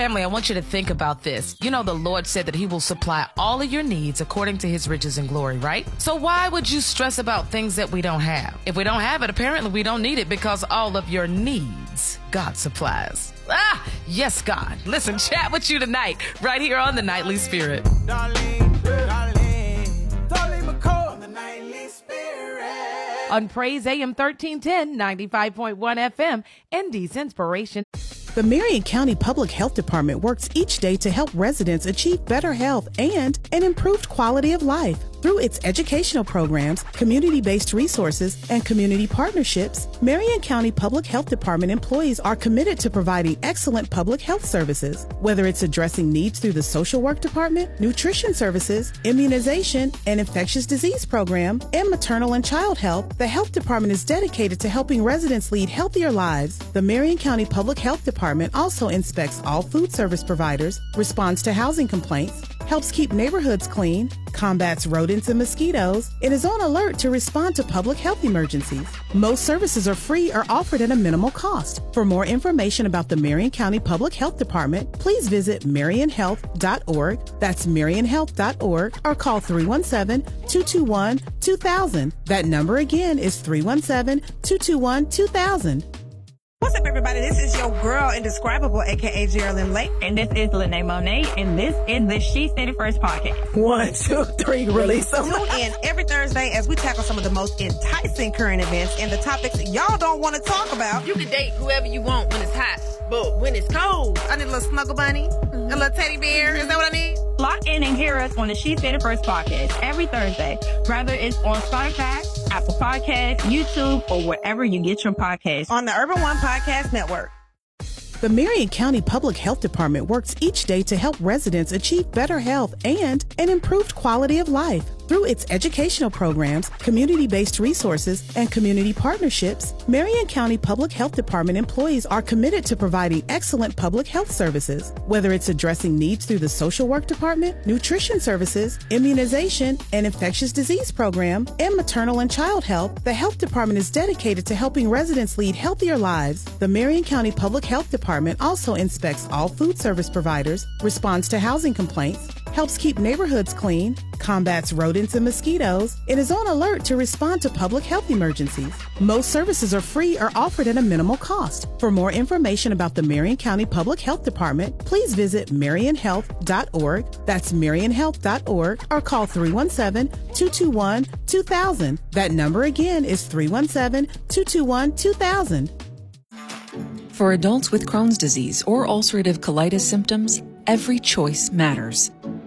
Family, I want you to think about this. You know, the Lord said that he will supply all of your needs according to his riches and glory, right? So why would you stress about things that we don't have? If we don't have it, apparently we don't need it because all of your needs, God supplies. Yes, God. Listen, chat with you tonight, right here on The Nightly Spirit. Darlene McCall on The Nightly Spirit. On Praise AM 1310, 95.1 FM, Indy's Inspiration. The Marion County Public Health Department works each day to help residents achieve better health and an improved quality of life. Through its educational programs, community-based resources, and community partnerships, Marion County Public Health Department employees are committed to providing excellent public health services. Whether it's addressing needs through the social work department, nutrition services, immunization, and infectious disease program, and maternal and child health, the health department is dedicated to helping residents lead healthier lives. The Marion County Public Health Department also inspects all food service providers, responds to housing complaints, helps keep neighborhoods clean, combats rodents and mosquitoes, and is on alert to respond to public health emergencies. Most services are free or offered at a minimal cost. For more information about the Marion County Public Health Department, please visit marionhealth.org. That's marionhealth.org, or call 317-221-2000. That number again is 317-221-2000. What's up, everybody? This is your girl, Indescribable, a.k.a. Geraldine Lake. And this is Lene Monet, and this is the She Said It First podcast. 1, 2, 3, release them. Tune in every Thursday as we tackle some of the most enticing current events and the topics y'all don't want to talk about. You can date whoever you want when it's hot, but when it's cold, I need a little snuggle bunny, a little teddy bear. Is that what I need? Lock in and hear us on the She Said It First podcast every Thursday, whether it's on Spotify, Apple Podcasts, YouTube, or wherever you get your podcasts. On the Urban One Podcast Network. The Marion County Public Health Department works each day to help residents achieve better health and an improved quality of life. Through its educational programs, community-based resources, and community partnerships, Marion County Public Health Department employees are committed to providing excellent public health services. Whether it's addressing needs through the social work department, nutrition services, immunization, and infectious disease program, and maternal and child health, the health department is dedicated to helping residents lead healthier lives. The Marion County Public Health Department also inspects all food service providers, responds to housing complaints, helps keep neighborhoods clean, combats rodents and mosquitoes, and is on alert to respond to public health emergencies. Most services are free or offered at a minimal cost. For more information about the Marion County Public Health Department, please visit marionhealth.org. That's marionhealth.org, or call 317-221-2000. That number again is 317-221-2000. For adults with Crohn's disease or ulcerative colitis symptoms, every choice matters.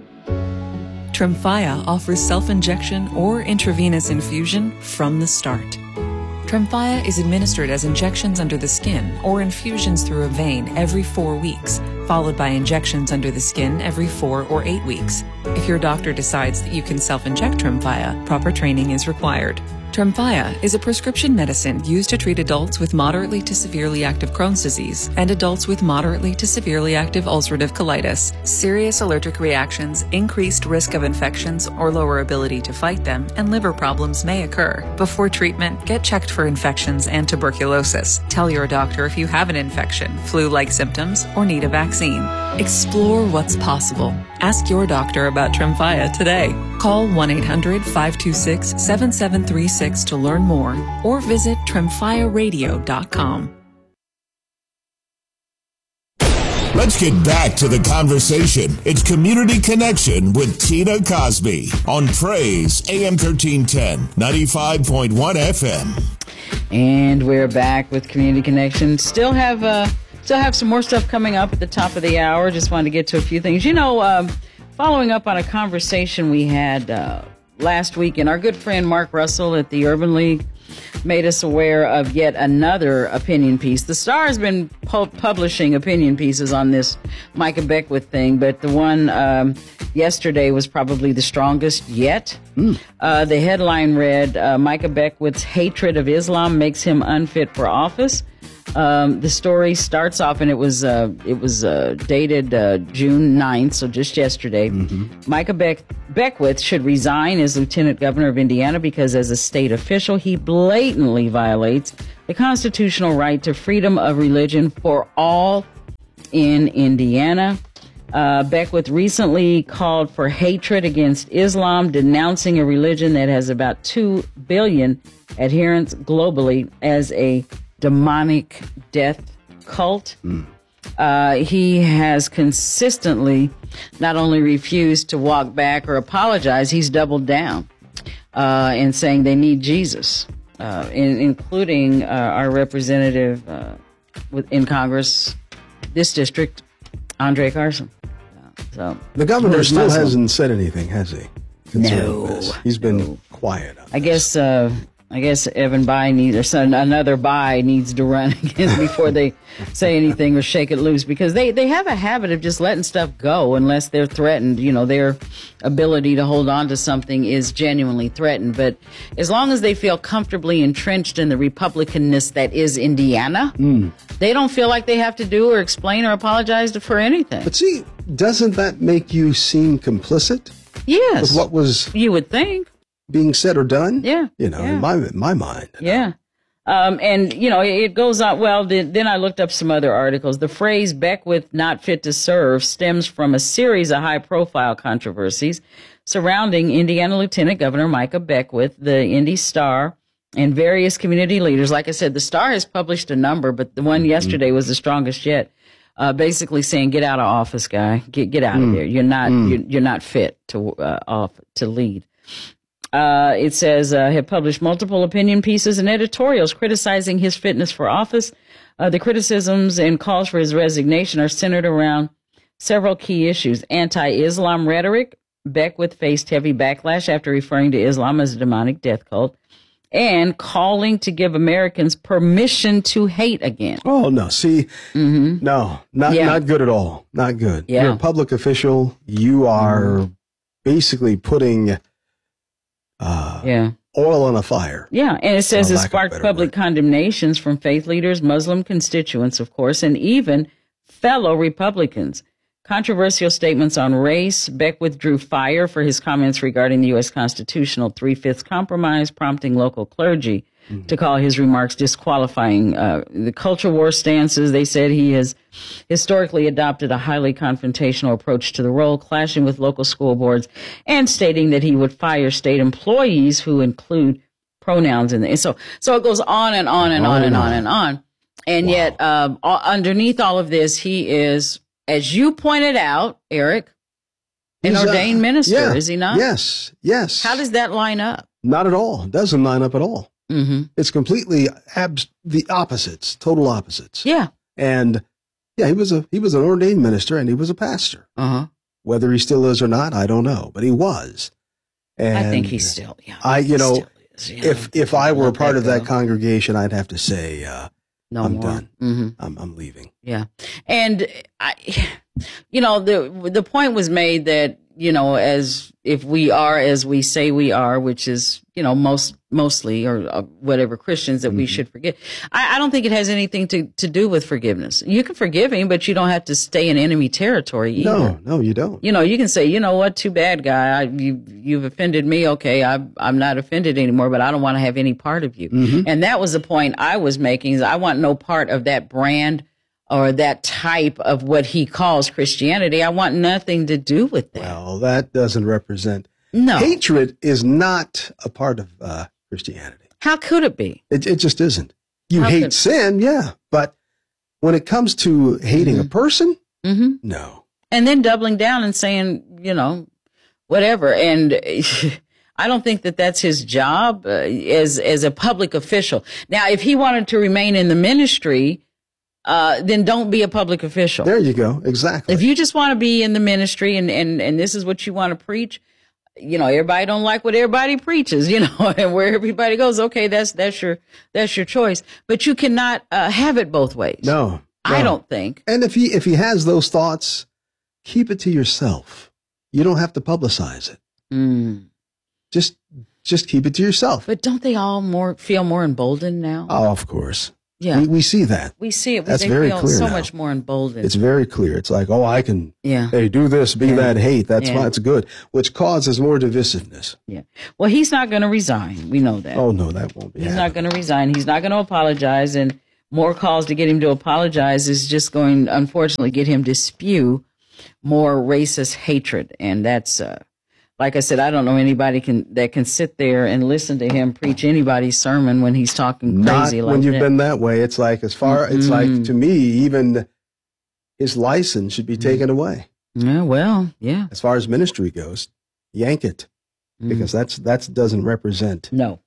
Tremfya offers self-injection or intravenous infusion from the start. Tremfya is administered as injections under the skin or infusions through a vein every 4 weeks, followed by injections under the skin every 4 or 8 weeks. If your doctor decides that you can self-inject Tremfya, proper training is required. Tremfya is a prescription medicine used to treat adults with moderately to severely active Crohn's disease and adults with moderately to severely active ulcerative colitis. Serious allergic reactions, increased risk of infections or lower ability to fight them, and liver problems may occur. Before treatment, get checked for infections and tuberculosis. Tell your doctor if you have an infection, flu-like symptoms, or need a vaccine. Explore what's possible. Ask your doctor about Tremfya today. Call 1-800-526-7736 to learn more, or visit tremfyaradio.com. Let's get back to the conversation. It's Community Connection with Tina Cosby on Praise AM 1310, 95.1 FM. And we're back with Community Connection. Still have some more stuff coming up at the top of the hour. Just wanted to get to a few things. Following up on a conversation we had last week, and our good friend Mark Russell at the Urban League made us aware of yet another opinion piece. The Star has been publishing opinion pieces on this Micah Beckwith thing, but the one yesterday was probably the strongest yet. The headline read, Micah Beckwith's hatred of Islam makes him unfit for office. The story starts off, and it was dated June 9th, so just yesterday. Micah Beckwith should resign as Lieutenant Governor of Indiana because, as a state official, he blatantly violates the constitutional right to freedom of religion for all in Indiana. Beckwith recently called for hatred against Islam, denouncing a religion that has about 2 billion adherents globally as a demonic death cult. He has consistently not only refused to walk back or apologize, he's doubled down in saying they need Jesus, including our representative in Congress, this district, Andre Carson. So the governor still hasn't said anything, has he? No. This. He's been quiet. I guess Evan Bayh needs, or another Bayh needs to run again before they say anything or shake it loose, because they have a habit of just letting stuff go unless they're threatened. You know, their ability to hold on to something is genuinely threatened. But as long as they feel comfortably entrenched in the Republicanness that is Indiana, they don't feel like they have to do or explain or apologize for anything. But see, doesn't that make you seem complicit? Yes. With what was, you would think, being said or done? Yeah. You know, yeah. in my mind. Yeah. And, you know, it goes on. Well, then I looked up some other articles. The phrase Beckwith not fit to serve stems from a series of high-profile controversies surrounding Indiana Lieutenant Governor Micah Beckwith, the Indy Star, and various community leaders. Like I said, the Star has published a number, but the one yesterday was the strongest yet. Basically saying, get out of office, guy. Get out of there. You're not fit to lead. It says, have published multiple opinion pieces and editorials criticizing his fitness for office. The criticisms and calls for his resignation are centered around several key issues. Anti-Islam rhetoric. Beckwith faced heavy backlash after referring to Islam as a demonic death cult, and calling to give Americans permission to hate again. Oh, no. See, no, not good at all. Not good. Yeah. You're a public official. You are basically putting oil on a fire. Yeah, and it says it sparked public condemnations from faith leaders, Muslim constituents, of course, and even fellow Republicans. Controversial statements on race. Beckwith drew fire for his comments regarding the U.S. constitutional 3/5 compromise, prompting local clergy to call his remarks disqualifying. The culture war stances, they said he has historically adopted a highly confrontational approach to the role, clashing with local school boards, and stating that he would fire state employees who include pronouns in the. So it goes on and on and on and on and on. And yet, underneath all of this, he is, as you pointed out, Eric, an ordained minister, is he not? Yes, yes. How does that line up? Not at all. It doesn't line up at all. It's completely the opposites, total opposites. Yeah. And yeah, he was an ordained minister and he was a pastor. Whether he still is or not, I don't know, but he was. And I think he's still. Yeah. If I were a part of that congregation, I'd have to say, I'm done. I'm leaving. Yeah. And the point was made that, as if we are as we say we are, which is, mostly or whatever Christians, that we should forgive. I don't think it has anything to do with forgiveness. You can forgive him, but you don't have to stay in enemy territory either. No, you don't. You can say, you know what, too bad, guy. You've offended me. Okay, I'm not offended anymore, but I don't want to have any part of you. And that was the point I was making, is I want no part of that brand or that type of what he calls Christianity. I want nothing to do with that. Well, that doesn't represent. No. Hatred is not a part of Christianity. How could it be? It just isn't. You hate sin, yeah, but when it comes to hating a person, no. And then doubling down and saying, whatever. And I don't think that that's his job as a public official. Now, if he wanted to remain in the ministry, then don't be a public official. There you go. Exactly. If you just want to be in the ministry and this is what you want to preach, everybody don't like what everybody preaches, and where everybody goes, okay, that's your choice. But you cannot have it both ways. No. I don't think. And if he has those thoughts, keep it to yourself. You don't have to publicize it. Just keep it to yourself. But don't they all feel more emboldened now? Oh, of course. Yeah. We see that. We see it. That's they very feel clear so now. much more emboldened. It's very clear. It's like, I can, Yeah. hey, do this, be that, hate. That's fine. It's good, which causes more divisiveness. Yeah. Well, he's not going to resign. We know that. Oh, no, that won't be He's not going to resign. He's not going to apologize. more calls to get him to apologize is just going, unfortunately, get him to spew more racist hatred. And that's, like I said, I don't know anybody that can sit there and listen to him preach anybody's sermon when he's talking crazy Not like when you've that. been that way. It's like it's like to me, even his license should be taken away. Yeah, well, yeah. As far as ministry goes, yank it because that doesn't represent. No.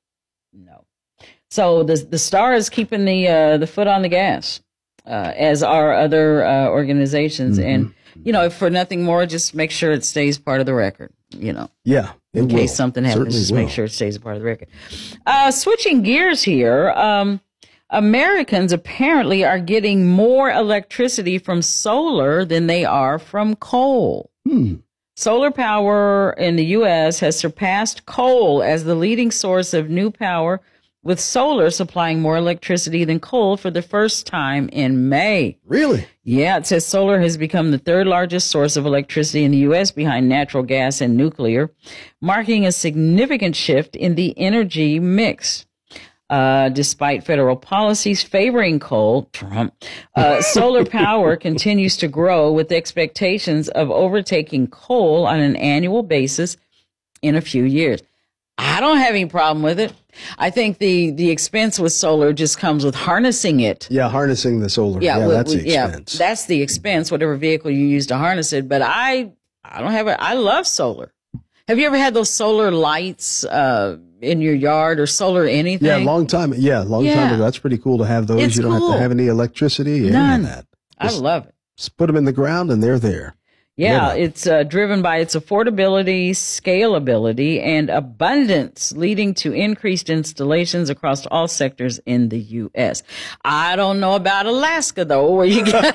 So the Star is keeping the foot on the gas, as are other organizations, and if for nothing more, just make sure it stays part of the record. Yeah, in case something happens, just make sure it stays a part of the record. Switching gears here, Americans apparently are getting more electricity from solar than they are from coal. Solar power in the U.S. has surpassed coal as the leading source of new power, with solar supplying more electricity than coal for the first time in May. Really? Yeah, it says solar has become the third largest source of electricity in the U.S. behind natural gas and nuclear, marking a significant shift in the energy mix. Despite federal policies favoring coal, solar power continues to grow with expectations of overtaking coal on an annual basis in a few years. I don't have any problem with it. I think the expense with solar just comes with harnessing it. Yeah, harnessing the solar. Yeah, that's the expense. Yeah, that's the expense, whatever vehicle you use to harness it. But I don't have it. I love solar. Have you ever had those solar lights in your yard or solar anything? Yeah, long time ago. That's pretty cool to have those. It's you don't have to have any electricity. None. Any of that. I love it. Just put them in the ground and they're there. Yeah, it's driven by its affordability, scalability, and abundance, leading to increased installations across all sectors in the U.S. I don't know about Alaska, though, where you get...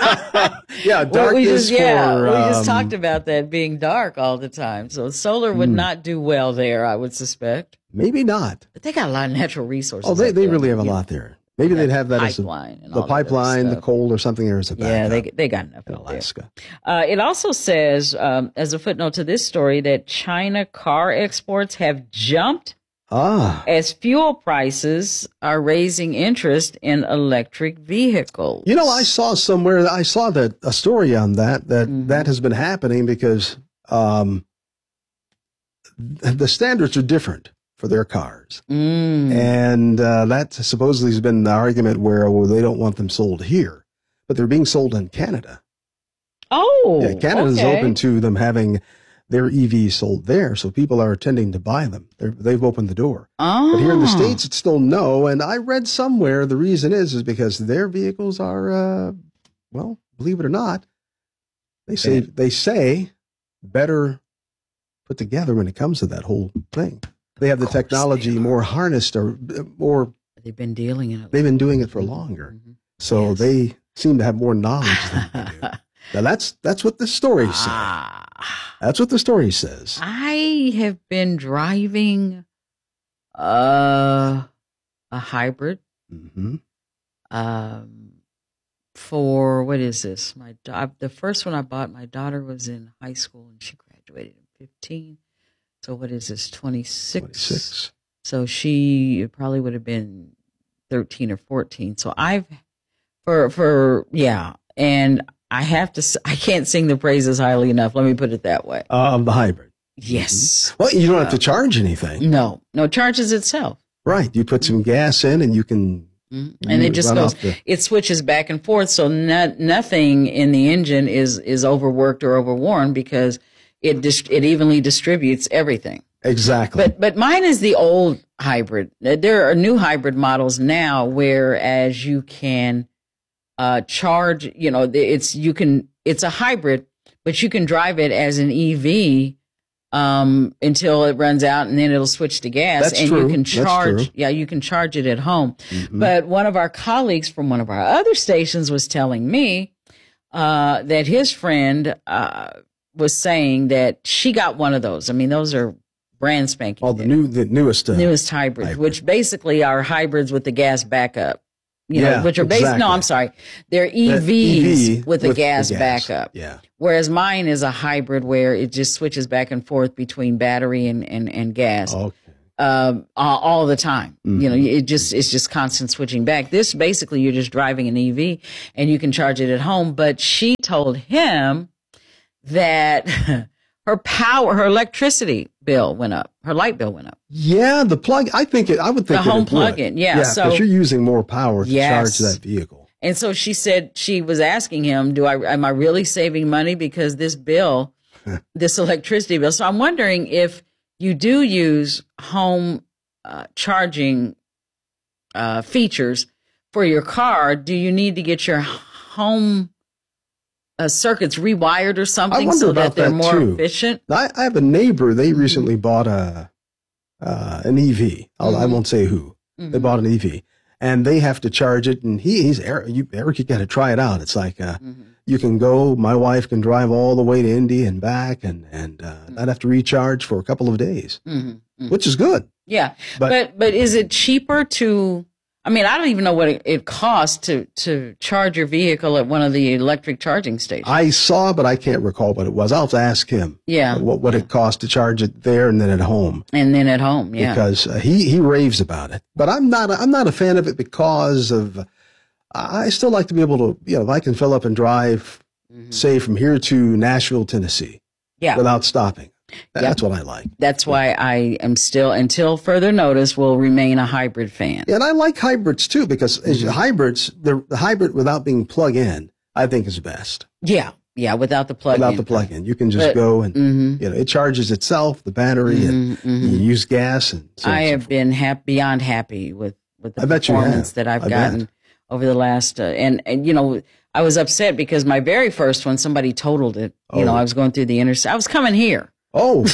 dark we is just, for... we just talked about that being dark all the time. So solar would not do well there, I would suspect. Maybe not. But they got a lot of natural resources. Oh, they really have a lot there. Maybe they'd have that as the pipeline, the coal, or something there as a backup. Yeah, they got enough in Alaska. It also says, as a footnote to this story, that China car exports have jumped as fuel prices are raising interest in electric vehicles. I saw somewhere, a story on that has been happening because the standards are different for their cars. And that supposedly has been the argument where, they don't want them sold here, but they're being sold in Canada. Oh, yeah, Canada's open to them having their EVs sold there, so people are tending to buy them. They've opened the door. But here in the States, it's still no, and I read somewhere the reason is because their vehicles are, believe it or not, they say better put together when it comes to that whole thing. They have the technology more harnessed or more. They've been dealing in it. They've been doing it for longer. So they seem to have more knowledge than we do. Now that's what the story says. That's what the story says. I have been driving a hybrid. For what is this? The first one I bought, my daughter was in high school and she graduated in 15. So what is this, 26? So she probably would have been 13 or 14. So and I can't sing the praises highly enough. Let me put it that way. Of the hybrid. Yes. Well, you don't have to charge anything. No, it charges itself. Right. You put some gas in and you can. And it just goes, it switches back and forth. So nothing in the engine is overworked or overworn because it evenly distributes everything. Exactly. But mine is the old hybrid. There are new hybrid models now, whereas you can charge. It's a hybrid, but you can drive it as an EV until it runs out, and then it'll switch to gas. That's true. You can charge. That's true. Yeah, you can charge it at home. But one of our colleagues from one of our other stations was telling me that his friend was saying that she got one of those. I mean, those are brand spanking. Oh, the newest hybrid, which basically are hybrids with the gas backup. Which are exactly. No, I'm sorry. They're EVs with the gas backup. Yeah. Whereas mine is a hybrid where it just switches back and forth between battery and gas. Okay. all the time. You know, it's just constant switching back. This basically, you're just driving an EV and you can charge it at home. But she told him that her electricity bill went up. Her light bill went up. Yeah, the plug. I would think the home plug-in. Yeah, so because you're using more power to charge that vehicle. And so she said she was asking him, am I really saving money because this bill, this electricity bill? So I'm wondering if you do use home charging features for your car, do you need to get your home circuits rewired or something so that they're more efficient? I have a neighbor. They recently bought an EV. I won't say who. They bought an EV, and they have to charge it. And Eric, you got to try it out. It's like you can go. My wife can drive all the way to Indy and back, and not have to recharge for a couple of days, which is good. Yeah, but is it cheaper to? I mean, I don't even know what it costs to charge your vehicle at one of the electric charging stations. I saw, but I can't recall what it was. I'll have to ask him. Yeah, what it costs to charge it there and then at home. Yeah, because he raves about it. But I'm not a fan of it because of. I still like to be able to, if I can fill up and drive, say from here to Nashville, Tennessee, without stopping. That's what I like. That's why I am still, until further notice, will remain a hybrid fan. Yeah, and I like hybrids too, because hybrids, the hybrid without being plug in, I think is best. Yeah, without the plug in. Without the plug in. You can just go and, it charges itself, the battery, and you use gas. And so I have been beyond happy with the performance that I've gotten over the last, and I was upset because my very first one, somebody totaled it. I was going through the interstate. I was coming here. Coming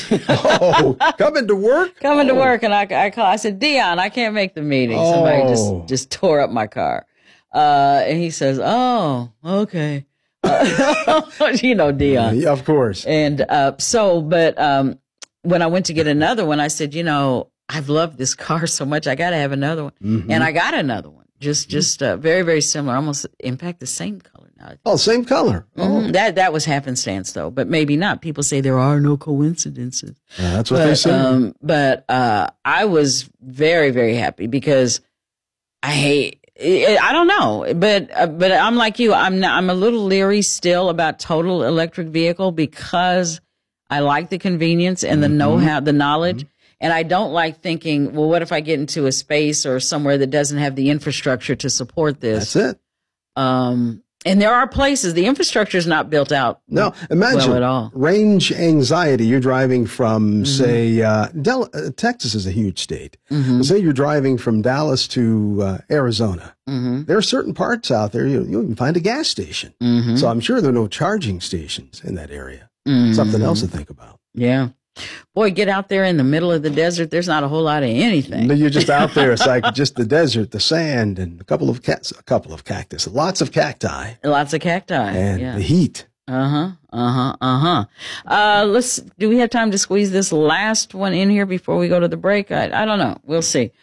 to work? Coming to work, and I said, Dion, I can't make the meeting. Somebody just tore up my car. And he says, oh, okay. Dion. Yeah, of course. And but when I went to get another one, I said, I've loved this car so much, I got to have another one. And I got another one. Just very, very similar, almost, in fact, the same color now. Oh, same color. That was happenstance, though, but maybe not. People say there are no coincidences. That's what they say. But I was very, very happy because I don't know, but I'm like you. I'm a little leery still about total electric vehicle because I like the convenience and the know-how, the knowledge. And I don't like thinking, well, what if I get into a space or somewhere that doesn't have the infrastructure to support this? That's it. And there are places, the infrastructure is not built out. No, imagine well at all. Range anxiety. You're driving from, say, Texas is a huge state. Say you're driving from Dallas to Arizona. There are certain parts out there, you can find a gas station. So I'm sure there are no charging stations in that area. Something else to think about. Yeah. Boy, get out there in the middle of the desert. There's not a whole lot of anything. You're just out there. It's like just the desert, the sand, and a couple of cactus, lots of cacti. And the heat. Do we have time to squeeze this last one in here before we go to the break? I don't know. We'll see.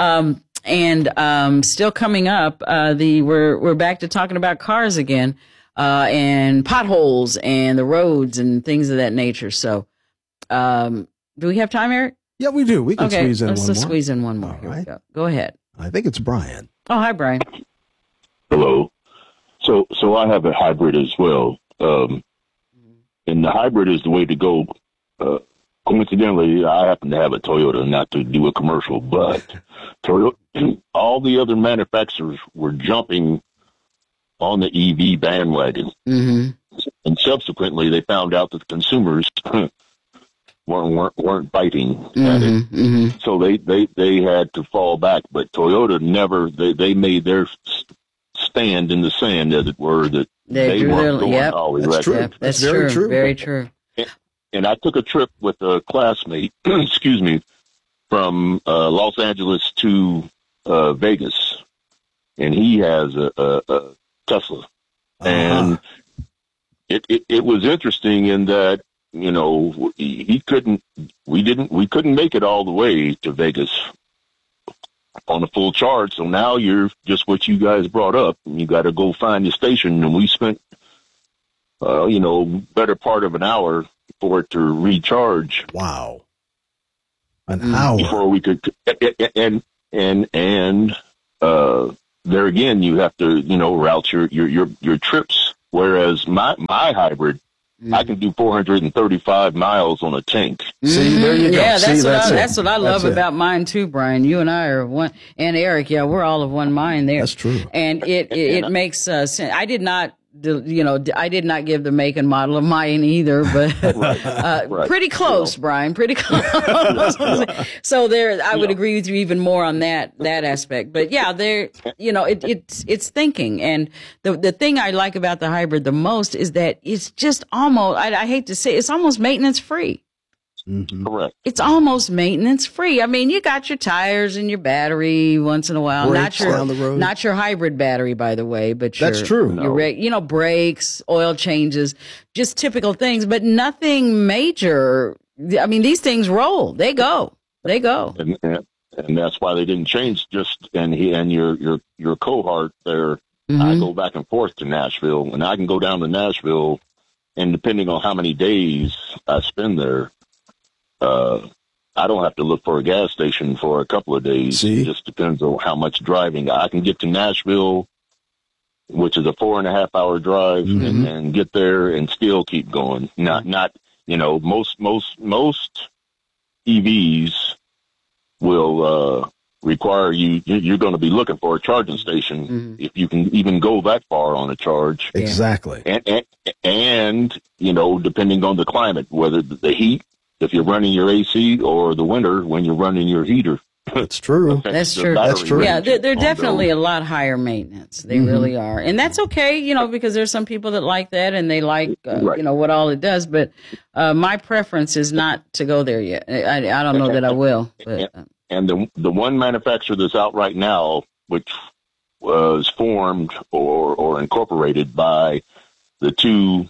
Still coming up, we're back to talking about cars again, and potholes and the roads and things of that nature. So, do we have time, Eric? Yeah, we do. We can squeeze in one more. Let's squeeze in one more. Here we go. Go ahead. I think it's Brian. Oh, hi, Brian. Hello. So I have a hybrid as well. And the hybrid is the way to go. Coincidentally, I happen to have a Toyota, not to do a commercial, but Toyota, all the other manufacturers were jumping on the EV bandwagon. And subsequently, they found out that the consumers weren't biting at it. So they had to fall back. But Toyota never, they made their stand in the sand, as it were, that they weren't going all electric. Yep, that's very true. Very true. And I took a trip with a classmate, excuse me, from Los Angeles to Vegas, and he has a Tesla. And it was interesting in that, we couldn't make it all the way to Vegas on a full charge. So now you're just what you guys brought up. You got to go find the station, and we spent, better part of an hour for it to recharge. Wow. An hour before we could, and there again, you have to, route your trips. Whereas my hybrid, I can do 435 miles on a tank. See, there you go. Yeah, that's what I love about mine too, Brian. You and I are one, and Eric. Yeah, we're all of one mind there. That's true. And it makes sense. I did not give the make and model of mine either, but right. pretty close, Brian. Pretty close. So there, I would agree with you even more on that aspect. But yeah, there, it's thinking. And the thing I like about the hybrid the most is that it's just almost, I hate to say, it's almost maintenance free. Mm-hmm. Correct. It's almost maintenance free. I mean, you got your tires and your battery once in a while. Brakes down the road. Not your hybrid battery, by the way, but that's true. Your brakes, oil changes, just typical things, but nothing major. I mean, these things roll. They go. And that's why they didn't change. And your cohort there. Mm-hmm. I go back and forth to Nashville, and I can go down to Nashville, and depending on how many days I spend there. I don't have to look for a gas station for a couple of days. See? It just depends on how much driving. I can get to Nashville, which is a 4.5-hour drive, mm-hmm. and get there and still keep going. Not most EVs will require you're going to be looking for a charging station if you can even go that far on a charge. Exactly. And depending on the climate, whether the heat, if you're running your AC, or the winter when you're running your heater. That's true. That's true. Yeah, they're definitely a lot higher maintenance. They really are. And that's okay, because there's some people that like that and they like, what all it does. But my preference is not to go there yet. I don't know that I will. But, and the one manufacturer that's out right now, which was formed or incorporated by the two.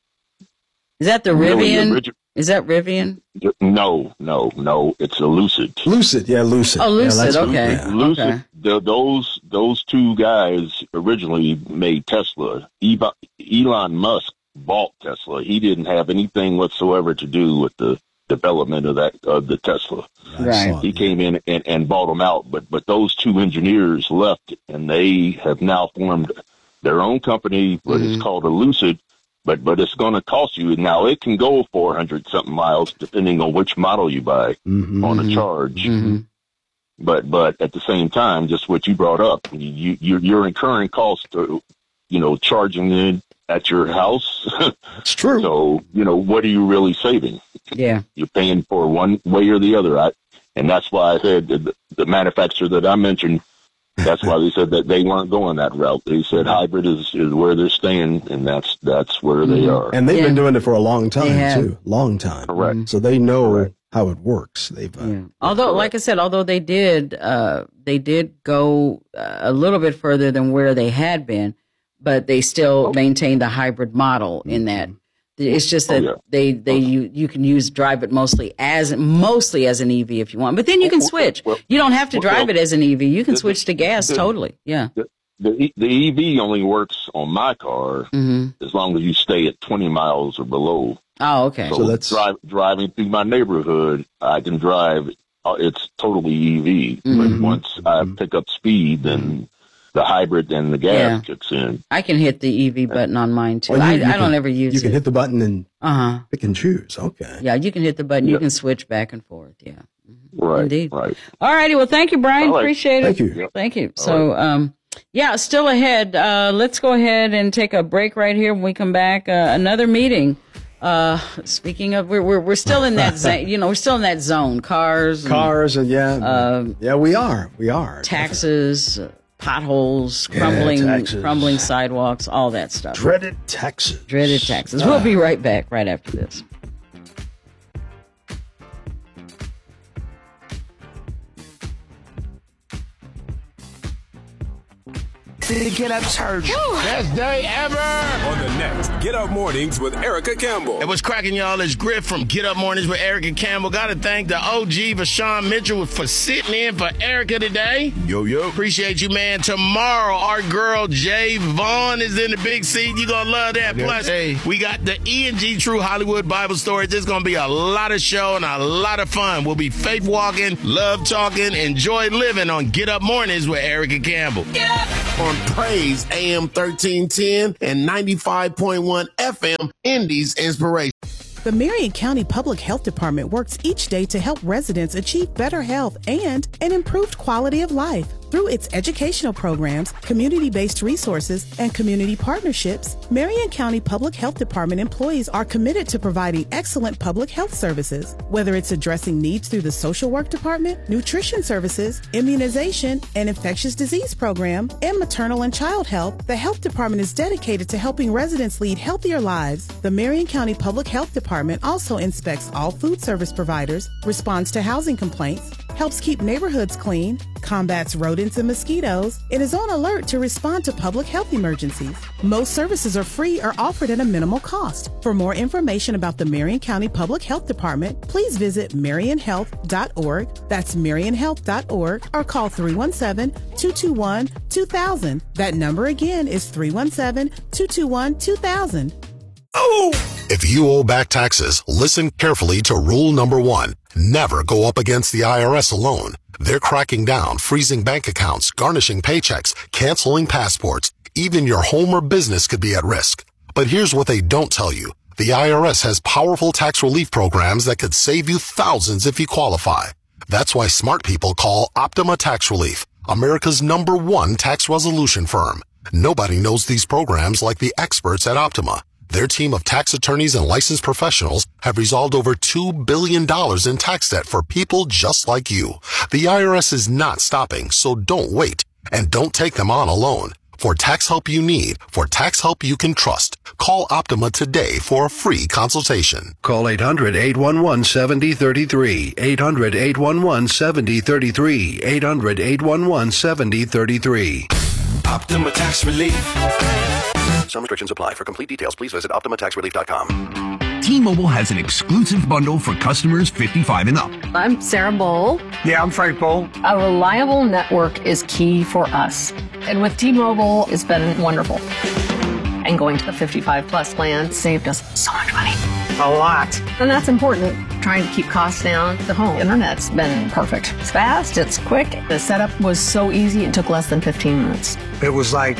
Is that the Rivian? Is that Rivian? No. It's a Lucid. Lucid. Oh, Lucid. Yeah, okay. Lucid. Okay. Those two guys originally made Tesla. Elon Musk bought Tesla. He didn't have anything whatsoever to do with the development of the Tesla. Right. He came in and bought them out. But those two engineers left, and they have now formed their own company, but it's called a Lucid. But it's going to cost you. Now, it can go 400-something miles, depending on which model you buy on a charge. Mm-hmm. But at the same time, just what you brought up, you're incurring costs to, charging it at your house. It's true. So, what are you really saving? Yeah. You're paying for one way or the other. And that's why I said the manufacturer that I mentioned, that's why they said that they weren't going that route. They said hybrid is where they're staying, and that's where they are. And they've been doing it for a long time, too. Long time. Correct. So they know how it works. They've Although, like I said, they did go a little bit further than where they had been, but they still maintained the hybrid model in that. It's just that you can drive it mostly as an EV if you want, but then you can switch. You don't have to drive it as an EV. You can switch to gas totally. Yeah. The EV only works on my car as long as you stay at 20 miles or below. Oh, okay. So that's driving through my neighborhood. I can drive. It's totally EV, but once I pick up speed, then the hybrid and the gas kicks in. I can hit the EV button on mine too. Well, I don't ever use it. You can hit the button and pick and choose. Okay. Yeah, you can hit the button. You can switch back and forth. Yeah. Right. Indeed. Right. All righty. Well, thank you, Brian. Right. Appreciate it. Thank you. Yep. Thank you. So, still ahead. Let's go ahead and take a break right here. When we come back, another meeting. Speaking of, we're still in that we're still in that zone. Cars, and we are. Taxes. Potholes, crumbling sidewalks, all that stuff. Dreaded taxes. We'll be right back right after this. to get up church. Best day ever. On the next Get Up Mornings with Erica Campbell. Hey, what's cracking, y'all? It's Griff from Get Up Mornings with Erica Campbell. Got to thank the OG Vashawn Mitchell for sitting in for Erica today. Yo. Appreciate you, man. Tomorrow, our girl Jay Vaughn is in the big seat. You're going to love that. Plus, we got the E&G True Hollywood Bible Stories. There's going to be a lot of show and a lot of fun. We'll be faith walking, love talking, enjoy living on Get Up Mornings with Erica Campbell. Get up! On Praise AM 1310 and 95.1 FM, Indy's Inspiration. The Marion County Public Health Department works each day to help residents achieve better health and an improved quality of life. Through its educational programs, community-based resources, and community partnerships, Marion County Public Health Department employees are committed to providing excellent public health services. Whether it's addressing needs through the social work department, nutrition services, immunization, and infectious disease program, and maternal and child health, the health department is dedicated to helping residents lead healthier lives. The Marion County Public Health Department also inspects all food service providers, responds to housing complaints, helps keep neighborhoods clean, combats rodents and mosquitoes, and is on alert to respond to public health emergencies. Most services are free or offered at a minimal cost. For more information about the Marion County Public Health Department, please visit marionhealth.org. That's marionhealth.org, or call 317-221-2000. That number again is 317-221-2000. Oh! If you owe back taxes, listen carefully to rule number 1. Never go up against the IRS alone. They're cracking down, freezing bank accounts, garnishing paychecks, canceling passports. Even your home or business could be at risk. But here's what they don't tell you. The IRS has powerful tax relief programs that could save you thousands if you qualify. That's why smart people call Optima Tax Relief, America's #1 tax resolution firm. Nobody knows these programs like the experts at Optima. Their team of tax attorneys and licensed professionals have resolved over $2 billion in tax debt for people just like you. The IRS is not stopping, so don't wait. And don't take them on alone. For tax help you need, for tax help you can trust, call Optima today for a free consultation. Call 800-811-7033. 800-811-7033. 800-811-7033. Optima Tax Relief. Some restrictions apply. For complete details, please visit OptimaTaxRelief.com. T-Mobile has an exclusive bundle for customers 55 and up. I'm Sarah Bowl. Yeah, I'm Frank Bowl. A reliable network is key for us. And with T-Mobile, it's been wonderful. And going to the 55 plus plan saved us so much money. A lot. And that's important. Trying to keep costs down. The home internet's been perfect. It's fast, it's quick. The setup was so easy, it took less than 15 minutes. It was like,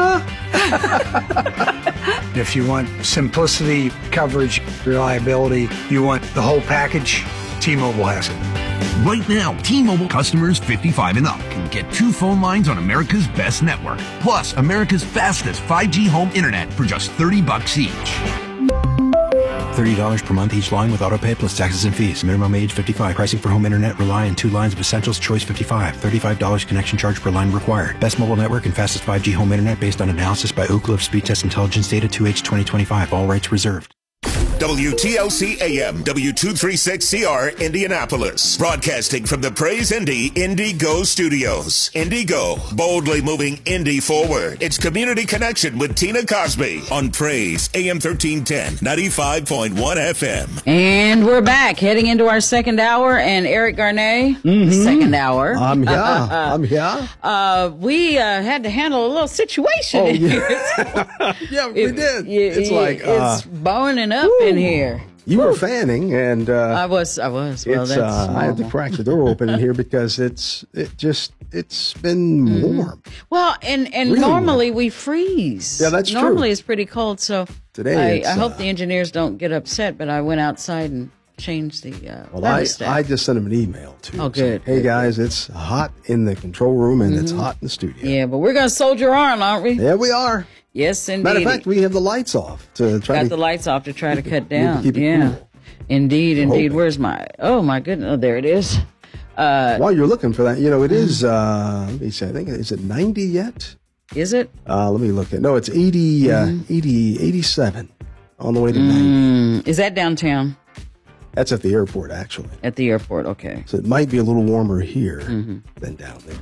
If you want simplicity, coverage, reliability, you want the whole package, T-Mobile has it. Right now, T-Mobile customers 55 and up can get 2 phone lines on America's best network, plus America's fastest 5G home internet for just $30 each. $30 per month each line with autopay plus taxes and fees. Minimum age 55. Pricing for home internet rely on 2 lines of Essentials Choice 55. $35 connection charge per line required. Best mobile network and fastest 5G home internet based on analysis by Oak Cliff Speed Test Intelligence Data 2H 2025. All rights reserved. WTLC AM, W236CR, Indianapolis. Broadcasting from the Praise Indy Go Studios. Go, boldly moving Indy forward. It's Community Connection with Tina Cosby on Praise AM 1310, 95.1 FM. And we're back, heading into our second hour. And Eric Garnet, the second hour. I'm here. We had to handle a little situation in here. Yeah, we did. It's like it's burning up in here. You were fanning, and I was. Well, that's I had to crack the door open in here because it's been warm. Well, and really normally we freeze. Yeah, that's true. Normally it's pretty cold. So today, I hope the engineers don't get upset. But I went outside and changed the thermostat. I just sent them an email too. Oh, good. Hey guys, it's hot in the control room and it's hot in the studio. Yeah, but we're gonna soldier on, aren't we? Yeah, we are. Yes, indeed. Matter of fact, we have the lights off to try the lights off to try to cut down. Keep it cool. Indeed. Where's my? Oh my goodness! Oh, there it is. While you're looking for that, it is. Let me see. I think is it 90 yet? Is it? Let me look at. No, it's 80, 87 on the way to 90. Is that downtown? That's at the airport, actually. At the airport, okay. So it might be a little warmer here than down there.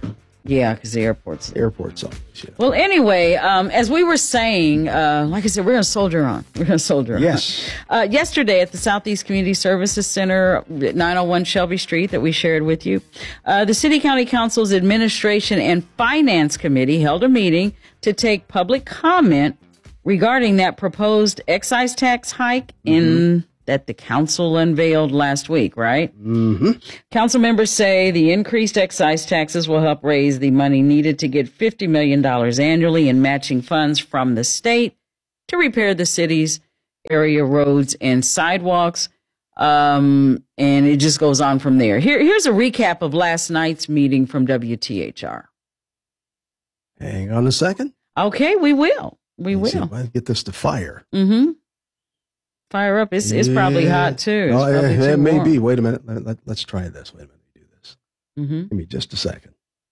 Yeah, because the airport's always, yeah. Well, anyway, as we were saying, like I said, we're going to soldier on. Yes. Yesterday at the Southeast Community Services Center, 901 Shelby Street that we shared with you, the City County Council's Administration and Finance Committee held a meeting to take public comment regarding that proposed excise tax hike that the council unveiled last week, right? Mm-hmm. Council members say the increased excise taxes will help raise the money needed to get $50 million annually in matching funds from the state to repair the city's area roads and sidewalks. And it just goes on from there. Here's a recap of last night's meeting from WTHR. Hang on a second. Okay, we will. Let's see if I can get this to fire. Mm-hmm. Fire up. It's probably hot too. Oh, it may be. Wait a minute. Let's try this. Wait a minute. Do this. Mm-hmm. Give me just a second.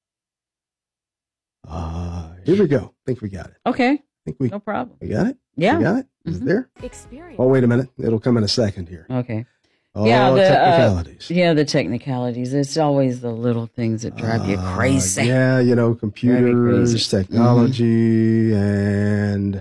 Here we go. I think we got it. Okay. No problem. We got it? Yeah. We got it? Is it there? Oh, wait a minute. It'll come in a second here. Okay. Oh, technicalities. The technicalities. It's always the little things that drive you crazy. Yeah, computers, technology, and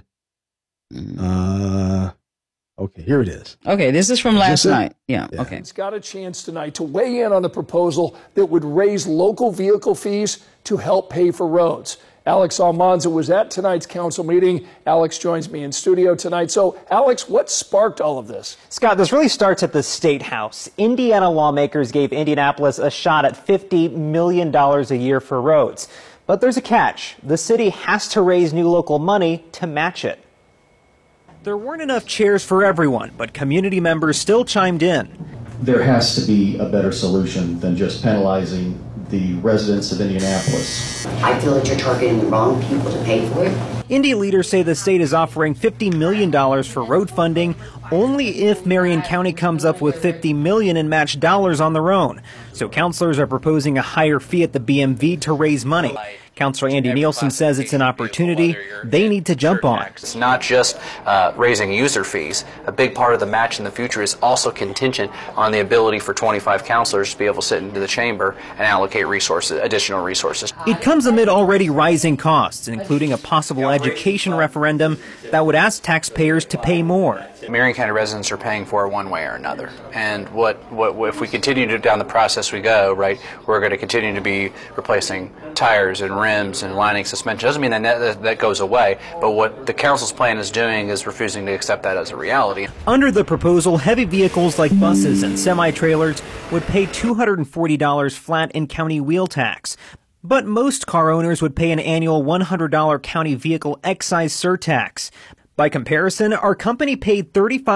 okay, here it is. Okay, this is from last night. Yeah, okay. He's got a chance tonight to weigh in on a proposal that would raise local vehicle fees to help pay for roads. Alex Almanza was at tonight's council meeting. Alex joins me in studio tonight. So, Alex, what sparked all of this? Scott, this really starts at the State House. Indiana lawmakers gave Indianapolis a shot at $50 million a year for roads. But there's a catch. The city has to raise new local money to match it. There weren't enough chairs for everyone, but community members still chimed in. There has to be a better solution than just penalizing the residents of Indianapolis. I feel that you're targeting the wrong people to pay for it. Indy leaders say the state is offering $50 million for road funding only if Marion County comes up with $50 million in matched dollars on their own. So councilors are proposing a higher fee at the BMV to raise money. Councilor Andy Nielsen says it's an opportunity they need to jump on. It's not just raising user fees. A big part of the match in the future is also contingent on the ability for 25 councilors to be able to sit into the chamber and allocate additional resources. It comes amid already rising costs, including a possible education referendum that would ask taxpayers to pay more. Marion County residents are paying for it one way or another. And what if we continue down the process we go, right, we're going to continue to be replacing tires and rims and lining suspension. Doesn't mean that goes away, but what the council's plan is doing is refusing to accept that as a reality. Under the proposal, heavy vehicles like buses and semi-trailers would pay $240 flat in county wheel tax. But most car owners would pay an annual $100 county vehicle excise surtax. By comparison, our company paid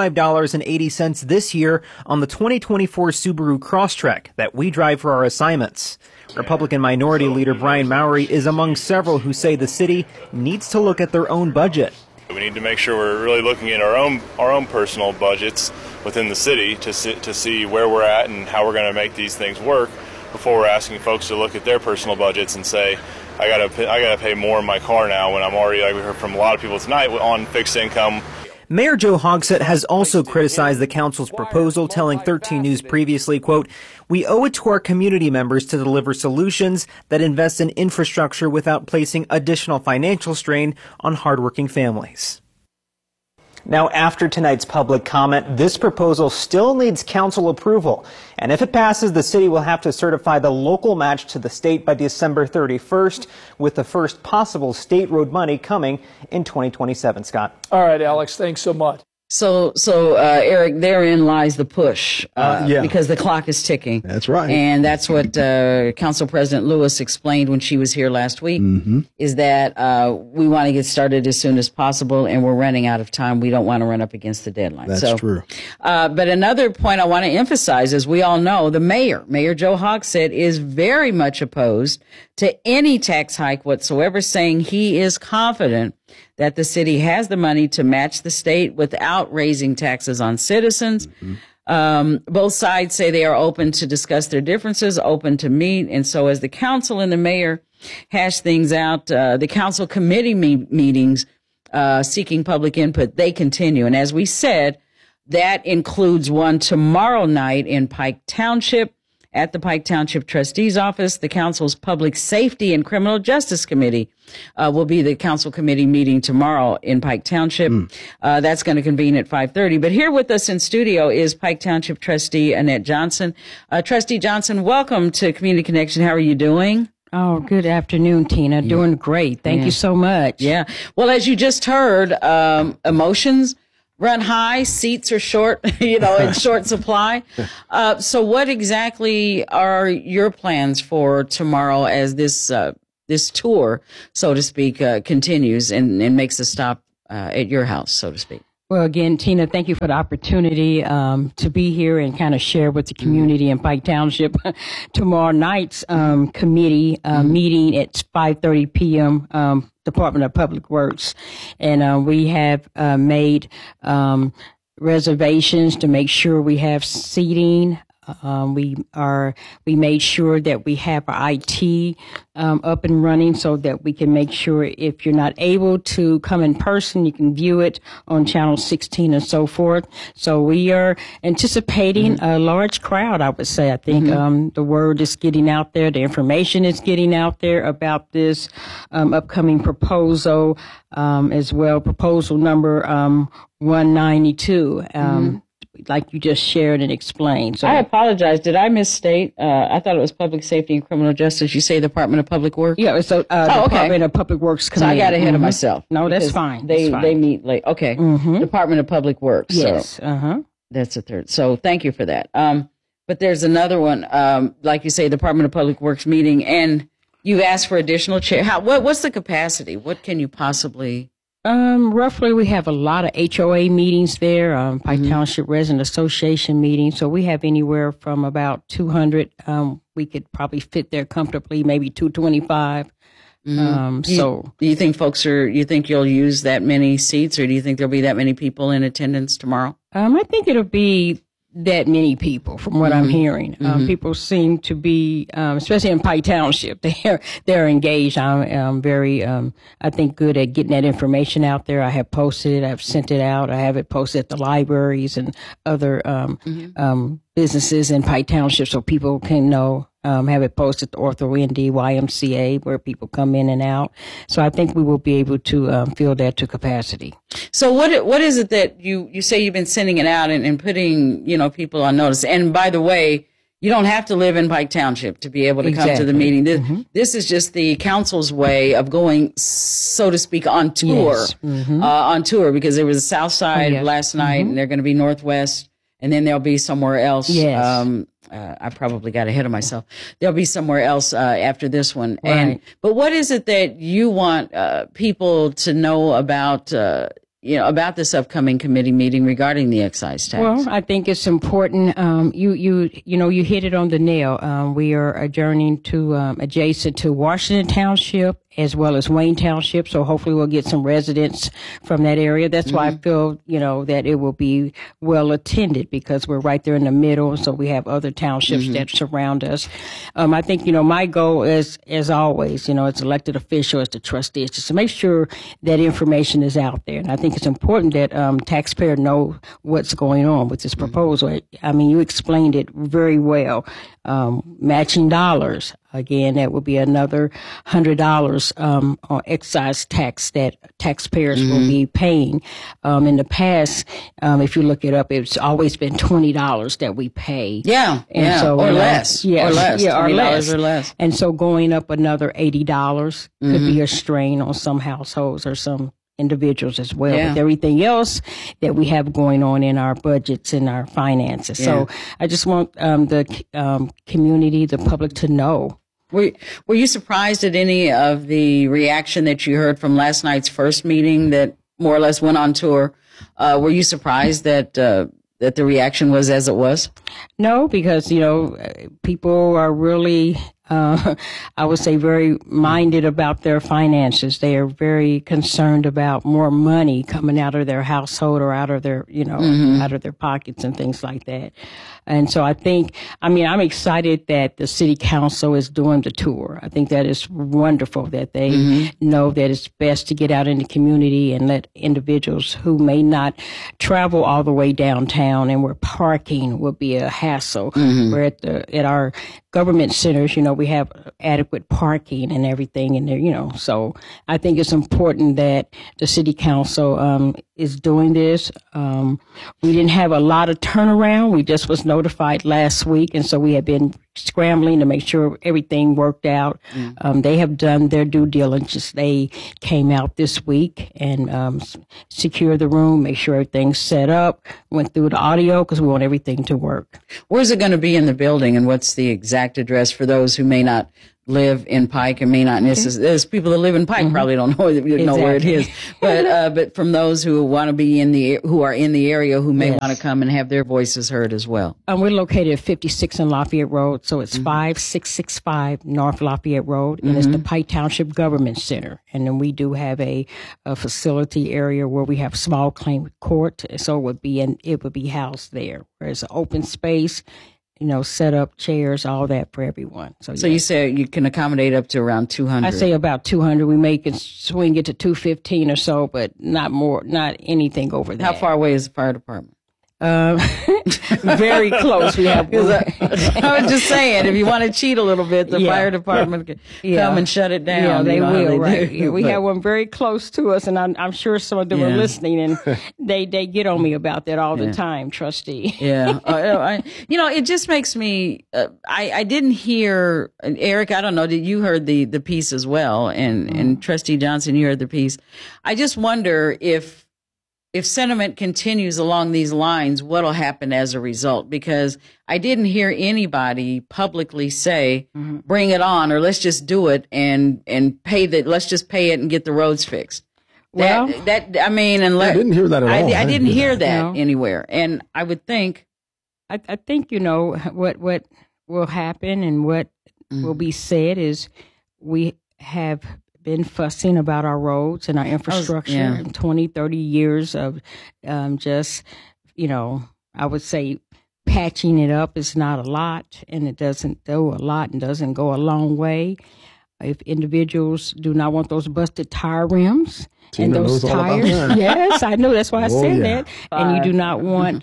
$35.80 this year on the 2024 Subaru Crosstrek that we drive for our assignments. Republican Minority Leader Brian Mowry is among several who say the city needs to look at their own budget. We need to make sure we're really looking at our own personal budgets within the city to see where we're at and how we're going to make these things work before we're asking folks to look at their personal budgets and say, I gotta pay more in my car now when I'm already, like we heard from a lot of people tonight, on fixed income. Mayor Joe Hogsett has also criticized the council's proposal, telling 13 News previously, quote, "We owe it to our community members to deliver solutions that invest in infrastructure without placing additional financial strain on hardworking families." Now, after tonight's public comment, this proposal still needs council approval. And if it passes, the city will have to certify the local match to the state by December 31st, with the first possible state road money coming in 2027, Scott. All right, Alex, thanks so much. So, Eric, therein lies the push, because the clock is ticking. That's right. And that's what Council President Lewis explained when she was here last week, is that we want to get started as soon as possible, and we're running out of time. We don't want to run up against the deadline. That's true. But another point I want to emphasize is we all know the Mayor Joe Hogsett, is very much opposed to any tax hike whatsoever, saying he is confident that the city has the money to match the state without raising taxes on citizens. Both sides say they are open to discuss their differences, open to meet. And so as the council and the mayor hash things out, the council committee meetings seeking public input, they continue. And as we said, that includes one tomorrow night in Pike Township at the Pike Township Trustee's Office. The council's Public Safety and Criminal Justice Committee will be the council committee meeting tomorrow in Pike Township. That's going to convene at 5:30. But here with us in studio is Pike Township Trustee Annette Johnson. Trustee Johnson, welcome to Community Connection. How are you doing? Oh, good afternoon, Tina. Doing great. Thank you so much. Yeah. Well, as you just heard, emotions run high, seats are short, in short supply. So what exactly are your plans for tomorrow as this tour, so to speak, continues and makes a stop at your house, so to speak? Well, again, Tina, thank you for the opportunity to be here and kind of share with the community in Pike Township. Tomorrow night's committee meeting at 5:30 p.m. Department of Public Works, and we have made reservations to make sure we have seating. We made sure that we have our IT up and running so that we can make sure if you're not able to come in person, you can view it on Channel 16 and so forth. So we are anticipating a large crowd, I would say. I think the word is getting out there. The information is getting out there about this upcoming proposal as well, proposal number 192. Like you just shared and explained. So I apologize. Did I misstate? I thought it was Public Safety and Criminal Justice. You say Department of Public Works? Yeah, so Department of Public Works Committee. So I got ahead of myself. No, that's fine. They meet late. Okay. Department of Public Works. Yes. So that's a third. So thank you for that. But there's another one, like you say, Department of Public Works meeting, and you've asked for additional chair. What's the capacity? What can you possibly? Roughly, we have a lot of HOA meetings there, Pike Township Resident Association meetings. So we have anywhere from about 200. We could probably fit there comfortably, maybe 225. Do you think you think you'll use that many seats, or do you think there'll be that many people in attendance tomorrow? I think it'll be that many people from what I'm hearing. People seem to be, especially in Pike Township, they're engaged. I'm very, I think, good at getting that information out there. I have posted it. I've sent it out. I have it posted at the libraries and other businesses in Pike Township so people can know. Have it posted to OrthoND, YMCA, where people come in and out. So I think we will be able to fill that to capacity. So what is it that you say you've been sending it out and putting, people on notice? And by the way, you don't have to live in Pike Township to be able to come to the meeting. This is just the council's way of going, so to speak, on tour, on tour, because there was a South Side last night and they're going to be Northwest, and then there'll be somewhere else. I probably got ahead of myself. There'll be somewhere else after this one. Right. But what is it that you want people to know about, about this upcoming committee meeting regarding the excise tax? Well, I think it's important. You hit it on the nail. We are adjourning to adjacent to Washington Township as well as Wayne Township. So hopefully we'll get some residents from that area. That's why I feel, that it will be well attended because we're right there in the middle. So we have other townships that surround us. I think, my goal is, as always, as elected official, as the trustee, is just to make sure that information is out there. And I think it's important that taxpayers know what's going on with this proposal. I mean, you explained it very well. Matching dollars. Again, that would be another $100 on excise tax that taxpayers will be paying. In the past, if you look it up, it's always been $20 that we pay. So, or less. Or less. Or less. And so going up another $80 could be a strain on some households or some individuals as well, with everything else that we have going on in our budgets and our finances. So I just want the community, the public to know. Were you surprised at any of the reaction that you heard from last night's first meeting that more or less went on tour? Were you surprised that the reaction was as it was? No, because, people are really I would say very minded about their finances. They are very concerned about more money coming out of their household or out of their, out of their pockets and things like that. And so I'm excited that the city council is doing the tour. I think that is wonderful that they know that it's best to get out in the community and let individuals who may not travel all the way downtown and where parking will be a hassle. We're at our government centers, we have adequate parking and everything in there, so I think it's important that the city council is doing this. We didn't have a lot of turnaround. We just was notified last week, and so we have been scrambling to make sure everything worked out. They have done their due diligence. They came out this week and secured the room, make sure everything's set up, went through the audio because we want everything to work. Where's it going to be in the building, and what's the exact address for those who may not live in Pike and may not necessarily, there's people that live in Pike probably don't know, where it is. But from those who want to be who are in the area who may want to come and have their voices heard as well. We're located at 56 in Lafayette Road. So it's 5665 North Lafayette Road, and it's the Pike Township Government Center. And then we do have a facility area where we have small claim court. So it would be housed there. There's an open space, set up chairs, all that for everyone. So you say you can accommodate up to around 200? I say about 200. We may swing it to 215 or so, but not anything over that. How far away is the fire department? Very close. We have. I was just saying, if you want to cheat a little bit, the fire department can come and shut it down. Yeah, they will. Right? We have one very close to us, and I'm sure some of them are listening, and they get on me about that all the time, trustee. It just makes me. I didn't hear Eric. I don't know. You heard the piece as well, and Trustee Johnson, you heard the piece. I just wonder if sentiment continues along these lines, what'll happen as a result? Because I didn't hear anybody publicly say, bring it on, or let's just do it and let's just pay it and get the roads fixed. I didn't hear that at all. I didn't hear that anywhere. And I would think. I think, what will happen and what will be said is we have been fussing about our roads and our infrastructure in 20, 30 years of just, I would say patching it up is not a lot, and it doesn't do a lot and doesn't go a long way. If individuals do not want those busted tire rims and those tires, yes, I know, that's why I said that. And you do not want,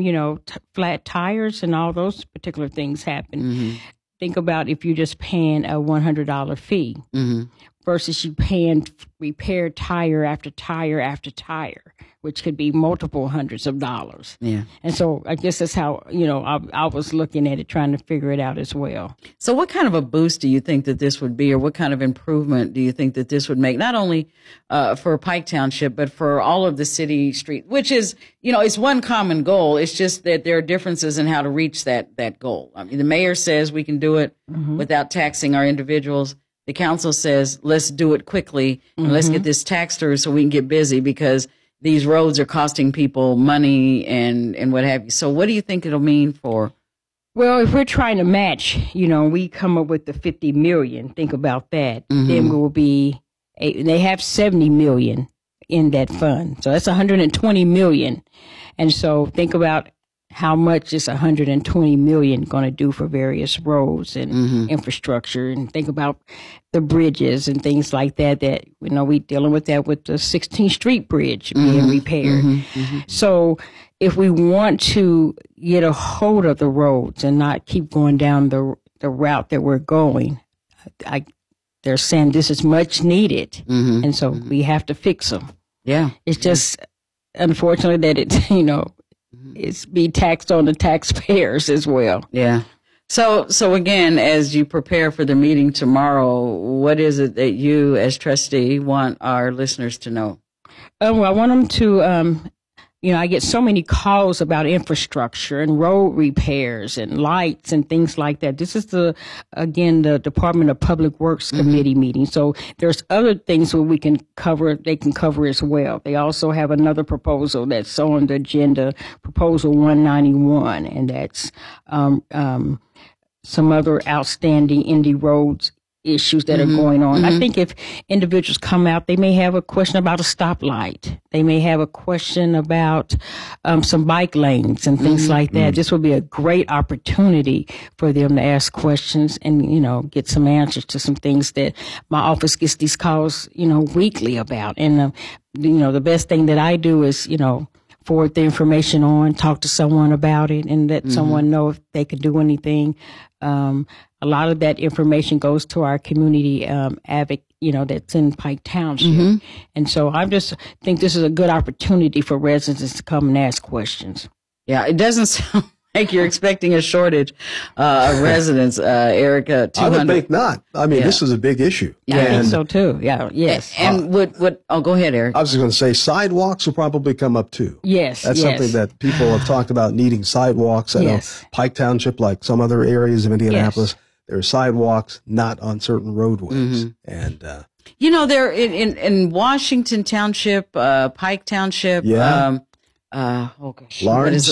flat tires and all those particular things happen. Think about if you're just paying a $100 fee versus you paying repair tire after tire after tire, which could be multiple hundreds of dollars. Yeah. And so I guess that's how, I was looking at it, trying to figure it out as well. So what kind of a boost do you think that this would be, or what kind of improvement do you think that this would make, not only for Pike Township, but for all of the city street, which is, it's one common goal. It's just that there are differences in how to reach that goal. I mean, the mayor says we can do it without taxing our individuals. The council says, let's do it quickly and let's get this tax through so we can get busy, because these roads are costing people money and what have you. So what do you think it'll mean for? Well, if we're trying to match, we come up with the 50 million, think about that. Then we will be, they have 70 million in that fund. So that's 120 million. And so think about how much is 120 million going to do for various roads and infrastructure, and think about the bridges and things like that we dealing with that with the 16th Street Bridge being repaired. So if we want to get a hold of the roads and not keep going down the route that we're going, they're saying this is much needed. And so we have to fix them. Yeah. It's just unfortunate that it's, it's be taxed on the taxpayers as well. Yeah. So again, as you prepare for the meeting tomorrow, what is it that you, as trustee, want our listeners to know? Well, I want them to, I get so many calls about infrastructure and road repairs and lights and things like that. This is the Department of Public Works Committee meeting. So there's other things where we can cover, they can cover as well. They also have another proposal that's on the agenda, Proposal 191, and that's, some other outstanding Indy roads issues that are going on. I think if individuals come out, they may have a question about a stoplight. They may have a question about some bike lanes and things like that. This would be a great opportunity for them to ask questions and, get some answers to some things that my office gets these calls, weekly about. And, the best thing that I do is, forward the information on, talk to someone about it, and let someone know if they could do anything. A lot of that information goes to our community advocate, that's in Pike Township. And so I just think this is a good opportunity for residents to come and ask questions. Yeah, it doesn't sound like you're expecting a shortage of residents, Erica. I would think not. I mean, this is a big issue. Yeah, I think so too. Yeah, yes. And go ahead, Eric. I was going to say sidewalks will probably come up too. Yes, That's something that people have talked about, needing sidewalks. I know Pike Township, like some other areas of Indianapolis, there are sidewalks not on certain roadways. And, they're in Washington Township, Pike Township, Lawrence.